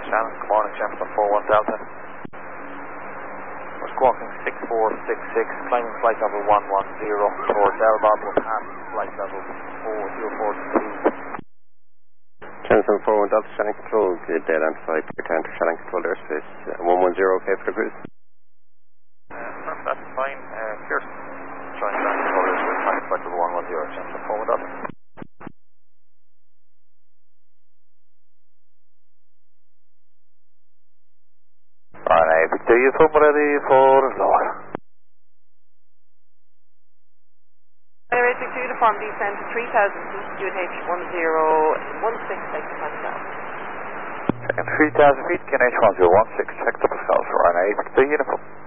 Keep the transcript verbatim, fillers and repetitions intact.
Shannon, good morning, Jefferson four one Delta. We're squawking six four six six, climbing flight level one one zero towards Elbob, we're past flight level four zero four two. Jefferson four one Delta, Shannon Control, good day, identify, return to Shannon Control airspace, uh, one one zero, okay for the cruise? Uh, that's fine, uh, cheers. Join Shannon Control airspace, climbing flight level one one zero, Jefferson four one Delta. Alright, Victor, you from ready for lower. Airway Victor Uniform descend to three thousand feet, U N H one zero one six, take the Pascal. Second three thousand feet, Q N H one zero one six, check the Pascal for Alright, Victor Uniform.